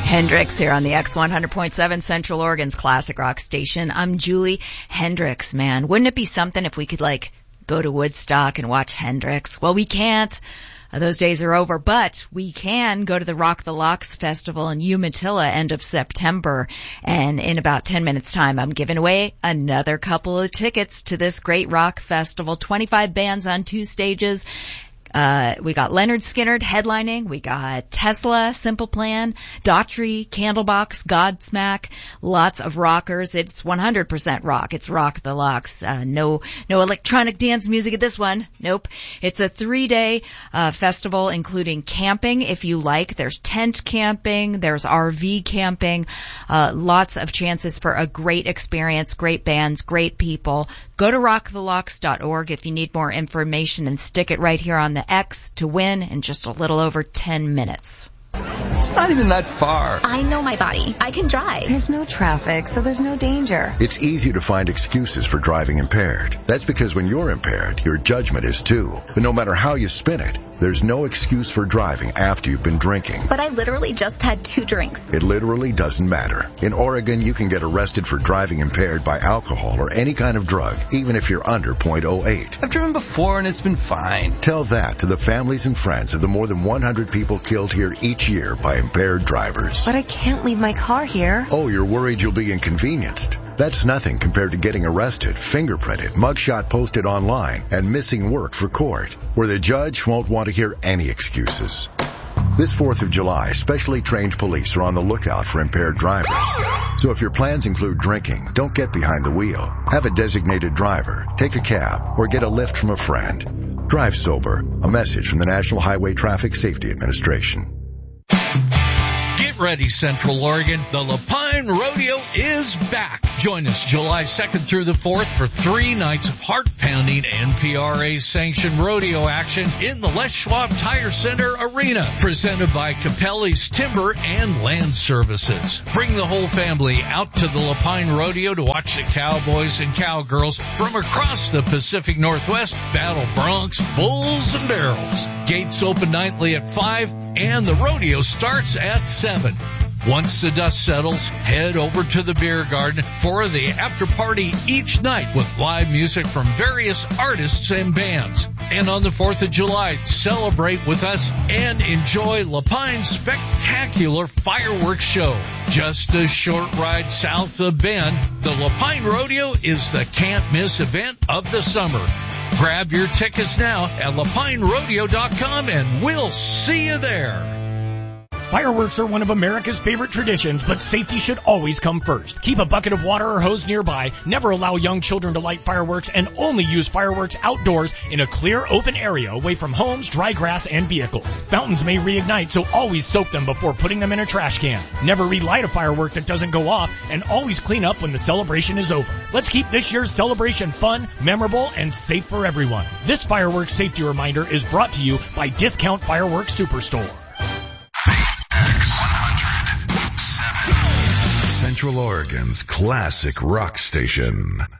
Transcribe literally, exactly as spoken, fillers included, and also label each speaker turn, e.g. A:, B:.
A: Hendrix here on the X one hundred point seven Central Oregon's classic rock station. I'm Julie Hendrix, man. Wouldn't it be something if we could, like, go to Woodstock and watch Hendrix? Well, we can't. Uh, those days are over, but we can go to the Rock the Locks Festival in Umatilla end of September. And in about ten minutes time, I'm giving away another couple of tickets to this great rock festival. twenty-five bands on two stages. Uh, we got Leonard Skinner headlining. We got Tesla, Simple Plan, Daughtry, Candlebox, Godsmack, lots of rockers. It's one hundred percent rock. It's Rock the Locks. Uh, no, no electronic dance music at this one. Nope. It's a three-day, uh, festival including camping if you like. There's tent camping. There's R V camping. Uh, lots of chances for a great experience, great bands, great people. Go to rock the locks dot org if you need more information and stick it right here on the X to win in just a little over ten minutes.
B: It's not even that far.
C: I know my body. I can drive.
D: There's no traffic, so there's no danger.
E: It's easy to find excuses for driving impaired. That's because when you're impaired, your judgment is too. But no matter how you spin it, there's no excuse for driving after you've been drinking.
C: But I literally just had two drinks.
E: It literally doesn't matter. In Oregon, you can get arrested for driving impaired by alcohol or any kind of drug, even if you're under point oh eight.
B: I've driven before and it's been fine.
E: Tell that to the families and friends of the more than one hundred people killed here each year by impaired drivers.
D: But I can't leave my car here.
E: Oh, you're worried you'll be inconvenienced? That's nothing compared to getting arrested, fingerprinted, mugshot posted online, and missing work for court, where the judge won't want to hear any excuses. This fourth of July, specially trained police are on the lookout for impaired drivers. So if your plans include drinking, don't get behind the wheel. Have a designated driver, take a cab, or get a lift from a friend. Drive sober. A message from the National Highway Traffic Safety Administration.
F: Get ready, Central Oregon. The Lapine Rodeo is back. Join us July second through the fourth for three nights of heart-pounding N P R A-sanctioned rodeo action in the Les Schwab Tire Center Arena, presented by Capelli's Timber and Land Services. Bring the whole family out to the Lapine Rodeo to watch the cowboys and cowgirls from across the Pacific Northwest battle broncs, bulls, and barrels. Gates open nightly at five, and the rodeo starts at seven. Once the dust settles, head over to the beer garden for the after party each night with live music from various artists and bands. And on the fourth of July, celebrate with us and enjoy Lapine's spectacular fireworks show. Just a short ride south of Bend, the Lapine Rodeo is the can't-miss event of the summer. Grab your tickets now at lapine rodeo dot com and we'll see you there.
G: Fireworks are one of America's favorite traditions, but safety should always come first. Keep a bucket of water or hose nearby, never allow young children to light fireworks, and only use fireworks outdoors in a clear, open area away from homes, dry grass, and vehicles. Fountains may reignite, so always soak them before putting them in a trash can. Never relight a firework that doesn't go off, and always clean up when the celebration is over. Let's keep this year's celebration fun, memorable, and safe for everyone. This fireworks safety reminder is brought to you by Discount Fireworks Superstore.
H: Central Oregon's classic rock station.